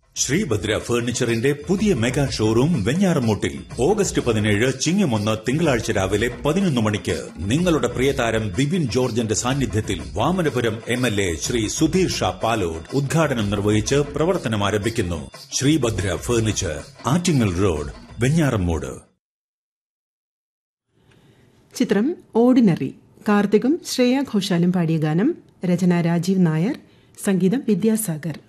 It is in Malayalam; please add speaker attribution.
Speaker 1: ശ്രീഭദ്ര ഫർണിച്ചറിന്റെ പുതിയ മെഗാ ഷോറൂം വെഞ്ഞാറമൂട്ടിൽ ഓഗസ്റ്റ് 17 ചിങ്ങം 1 തിങ്കളാഴ്ച രാവിലെ 11 മണിക്ക് നിങ്ങളുടെ പ്രിയതാരം ബിബിൻ ജോർജിന്റെ സാന്നിധ്യത്തിൽ വാമനപുരം MLA ശ്രീ സുധീർ ഷാ പാലോട് ഉദ്ഘാടനം നിർവഹിച്ച് പ്രവർത്തനം ആരംഭിക്കുന്നു. Sreebhadra furniture, Attingal road, Venjaramoodu.
Speaker 2: ചിത്രം ഓർഡിനറി. കാർത്തികും ശ്രേയ ഘോഷാലും പാടിയ ഗാനം. രചന രാജീവ് നായർ, സംഗീതം വിദ്യാസാഗർ.